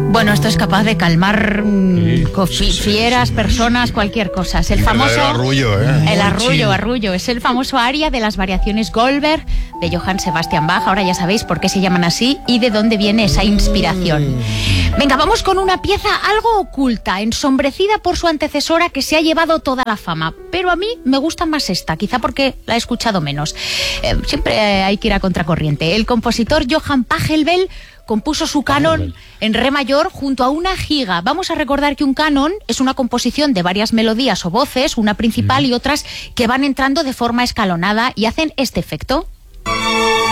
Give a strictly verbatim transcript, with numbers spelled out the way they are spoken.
Bueno, esto es capaz de calmar mm, Sí, sí, fieras, sí, personas, sí. cualquier cosa. Es el Un famoso... verdadero arrullo, ¿eh? El Muy arrullo, chill. arrullo. Es el famoso aria de las variaciones Goldberg de Johann Sebastian Bach. Ahora ya sabéis por qué se llaman así y de dónde viene esa inspiración. Venga, vamos con una pieza algo oculta, ensombrecida por su antecesora que se ha llevado toda la fama. Pero a mí me gusta más esta, quizá porque la he escuchado menos. Eh, siempre hay que ir a contracorriente. El compositor Johann Pachelbel compuso su canon en re mayor junto a una giga. Vamos a recordar que un canon es una composición de varias melodías o voces, una principal y otras que van entrando de forma escalonada y hacen este efecto.